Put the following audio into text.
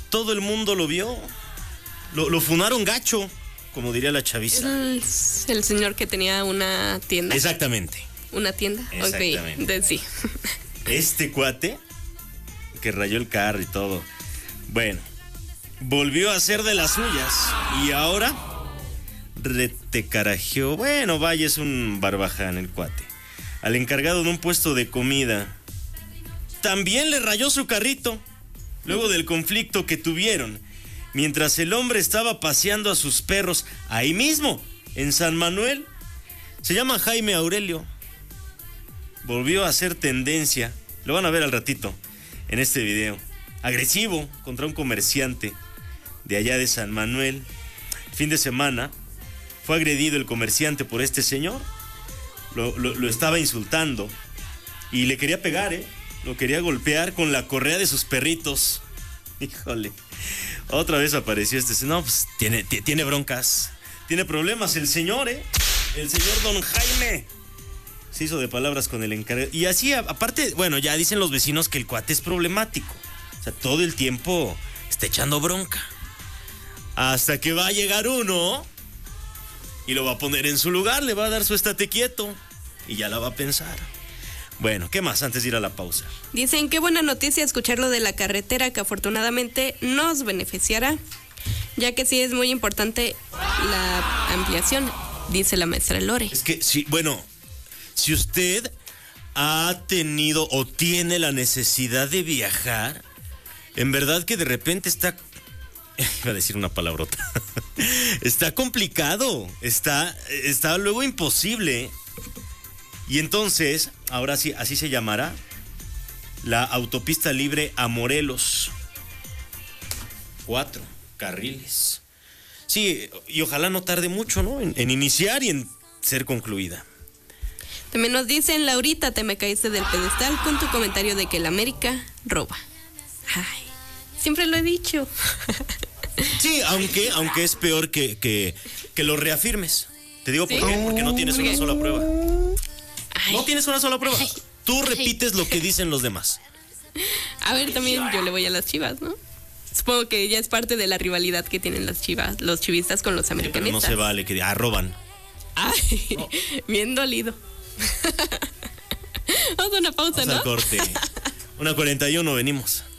todo el mundo lo vio. Lo funaron gacho, como diría la chaviza. El señor que tenía una tienda. Exactamente. ¿Una tienda? Exactamente. Ok, sí. Este cuate que rayó el carro y todo. Bueno, volvió a hacer de las suyas. Y ahora retecarajeó. Bueno, vaya, es un barbaján el cuate. Al encargado de un puesto de comida. También le rayó su carrito. Luego del conflicto que tuvieron. Mientras el hombre estaba paseando a sus perros ahí mismo, en San Manuel. Se llama Jaime Aurelio. Volvió a hacer tendencia. Lo van a ver al ratito en este video. Agresivo contra un comerciante de allá de San Manuel. Fin de semana fue agredido el comerciante por este señor. Lo estaba insultando y le quería pegar, lo quería golpear con la correa de sus perritos. Híjole. Otra vez apareció este señor. No, pues tiene broncas. Tiene problemas el señor, El señor don Jaime. Se hizo de palabras con el encargado. Y así, aparte, bueno, ya dicen los vecinos que el cuate es problemático. O sea, todo el tiempo está echando bronca. Hasta que va a llegar uno y lo va a poner en su lugar, le va a dar su estate quieto y ya la va a pensar. Bueno, ¿qué más antes de ir a la pausa? Dicen, qué buena noticia escuchar lo de la carretera que afortunadamente nos beneficiará, ya que sí es muy importante la ampliación, dice la maestra Lore. Es que sí, bueno, si usted ha tenido o tiene la necesidad de viajar, en verdad que de repente está... Iba a decir una palabrota. Está complicado, está luego imposible. Y entonces, ahora sí, así se llamará la autopista libre a Morelos. 4 carriles. Sí, y ojalá no tarde mucho, ¿no? En iniciar y en ser concluida. También nos dicen, Laurita, te me caíste del pedestal con tu comentario de que el América roba. Ay, siempre lo he dicho. Sí, aunque es peor que lo reafirmes. Te digo por qué, porque no tienes una sola prueba. Ay. No tienes una sola prueba. Tú repites lo que dicen los demás. A ver, también yo le voy a las Chivas, ¿no? Supongo que ya es parte de la rivalidad que tienen las Chivas, los chivistas con los americanistas. No se vale que roban. Ay, no. Bien dolido. Vamos a una pausa, Vamos, ¿no? Al corte. 1:41, venimos.